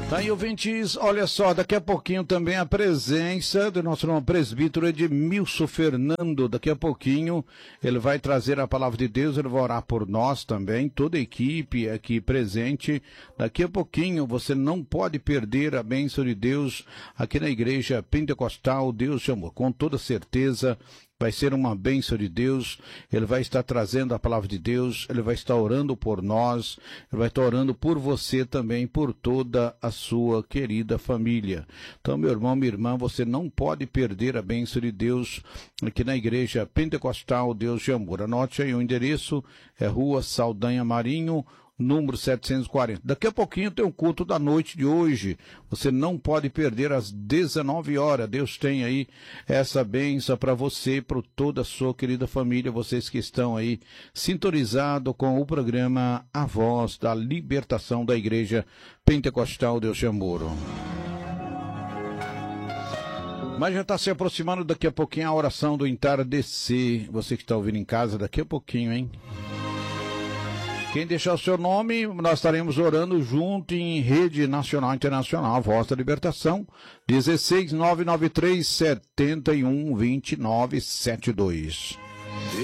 Tá aí, ouvintes, olha só, daqui a pouquinho também a presença do nosso irmão presbítero Edmilson Fernando. Daqui a pouquinho ele vai trazer a palavra de Deus, ele vai orar por nós também, toda a equipe aqui presente. Daqui a pouquinho você não pode perder a bênção de Deus aqui na Igreja Pentecostal Deus de Amor, com toda certeza. Vai ser uma bênção de Deus, ele vai estar trazendo a palavra de Deus, ele vai estar orando por nós, ele vai estar orando por você também, por toda a sua querida família. Então, meu irmão, minha irmã, você não pode perder a bênção de Deus aqui na Igreja Pentecostal Deus de Amor. Anote aí o endereço, é Rua Saldanha Marinho, número 740. Daqui a pouquinho tem um culto da noite de hoje. Você não pode perder às 19 horas. Deus tem aí essa bênção para você e para toda a sua querida família. Vocês que estão aí sintonizados com o programa A Voz da Libertação da Igreja Pentecostal Deus de Amor. Mas já está se aproximando daqui a pouquinho a oração do entardecer. Você que está ouvindo em casa, daqui a pouquinho, hein? Quem deixar o seu nome, nós estaremos orando junto em rede nacional e internacional, Voz da Libertação, 16993 712972.